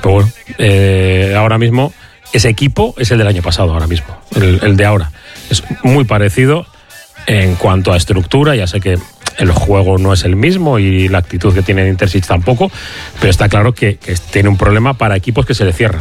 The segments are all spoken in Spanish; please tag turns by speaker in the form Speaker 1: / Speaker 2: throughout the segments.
Speaker 1: Pero bueno, ahora mismo ese equipo es el del año pasado, ahora mismo, el de ahora. Es muy parecido en cuanto a estructura. Ya sé que el juego no es el mismo y la actitud que tiene Intersic tampoco, pero está claro que tiene un problema para equipos que se le cierran.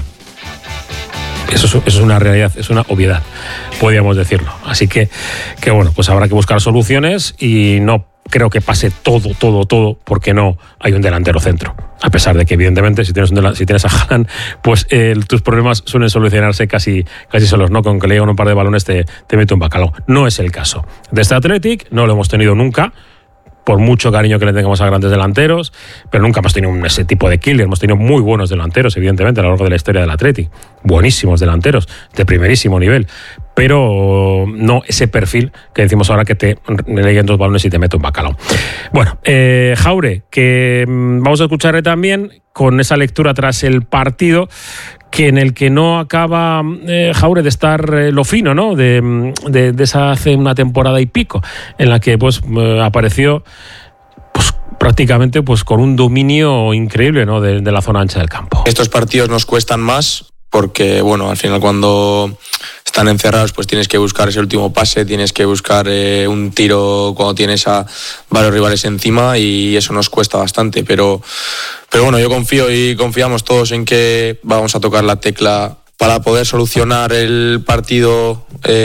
Speaker 1: Eso es una realidad, es una obviedad, podríamos decirlo. Así que bueno, pues habrá que buscar soluciones y no creo que pase todo porque no hay un delantero centro. A pesar de que, evidentemente, si tienes a Haaland, pues tus problemas suelen solucionarse casi solos, ¿no? Con que le lleguen un par de balones te mete un bacalao. No es el caso de este Athletic, no lo hemos tenido nunca, por mucho cariño que le tengamos a grandes delanteros, pero nunca hemos tenido ese tipo de killer. Hemos tenido muy buenos delanteros, evidentemente, a lo largo de la historia del Athletic. Buenísimos delanteros, de primerísimo nivel. Pero no ese perfil que decimos ahora que te lleguen 2 balones y te mete un bacalao. Bueno, Jaure, que vamos a escucharle también con esa lectura tras el partido, que en el que no acaba Jaure de estar lo fino, ¿no? De esa hace una temporada y pico, en la que pues apareció pues prácticamente pues con un dominio increíble, ¿no? de la zona ancha del campo.
Speaker 2: Estos partidos nos cuestan más porque, bueno, al final cuando están encerrados pues tienes que buscar ese último pase, tienes que buscar un tiro cuando tienes a varios rivales encima, y eso nos cuesta bastante, pero bueno, yo confío y confiamos todos en que vamos a tocar la tecla para poder solucionar el partido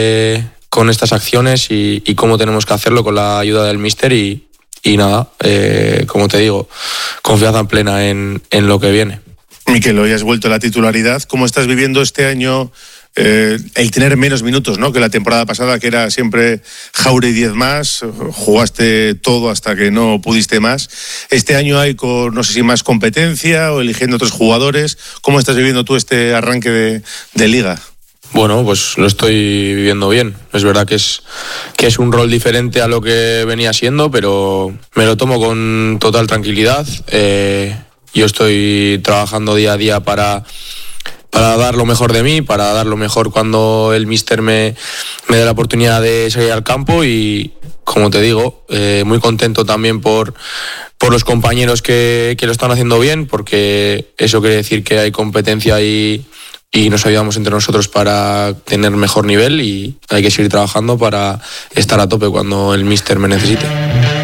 Speaker 2: con estas acciones y cómo tenemos que hacerlo con la ayuda del míster y nada, como te digo, confianza plena en lo que viene.
Speaker 3: Mikel, hoy has vuelto a la titularidad. ¿Cómo estás viviendo este año el tener menos minutos, ¿no? Que la temporada pasada, que era siempre Jaure y 10 más, jugaste todo hasta que no pudiste más? Este año hay, no sé si más competencia o eligiendo otros jugadores. ¿Cómo estás viviendo tú este arranque de Liga?
Speaker 2: Bueno, pues lo estoy viviendo bien. Es verdad que es un rol diferente a lo que venía siendo, pero me lo tomo con total tranquilidad. Yo estoy trabajando día a día para dar lo mejor de mí, para dar lo mejor cuando el míster me dé la oportunidad de salir al campo, y como te digo, muy contento también por los compañeros que lo están haciendo bien, porque eso quiere decir que hay competencia y nos ayudamos entre nosotros para tener mejor nivel, y hay que seguir trabajando para estar a tope cuando el míster me necesite.